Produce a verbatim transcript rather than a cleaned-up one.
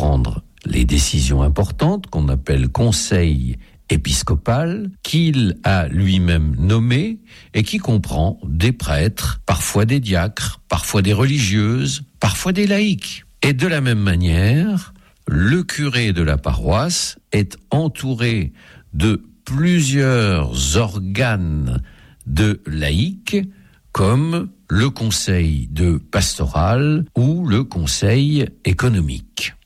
prendre les décisions importantes qu'on appelle conseil épiscopal, qu'il a lui-même nommé et qui comprend des prêtres, parfois des diacres, parfois des religieuses, parfois des laïcs. Et de la même manière, le curé de la paroisse est entouré de plusieurs organes de laïcs, comme le conseil de pastoral ou le conseil économique.